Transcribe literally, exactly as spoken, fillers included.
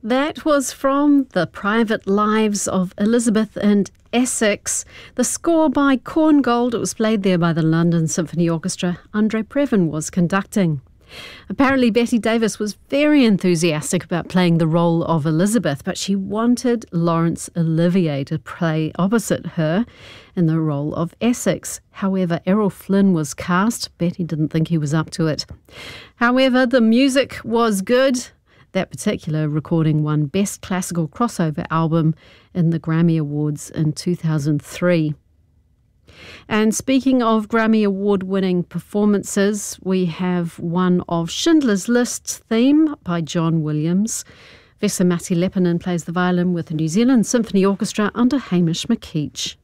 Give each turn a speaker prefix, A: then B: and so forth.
A: That was from The Private Lives of Elizabeth and Essex. The score by Korngold. It was played there by the London Symphony Orchestra. Andre Previn was conducting. Apparently Betty Davis was very enthusiastic about playing the role of Elizabeth, but she wanted Laurence Olivier to play opposite her in the role of Essex. However, Errol Flynn was cast. Betty didn't think he was up to it. However, the music was good. That particular recording won Best Classical Crossover Album in the Grammy Awards in two thousand three. And speaking of Grammy Award-winning performances, we have one of Schindler's List theme by John Williams. Vesa-Matti Leppänen plays the violin with the New Zealand Symphony Orchestra under Hamish McKeach.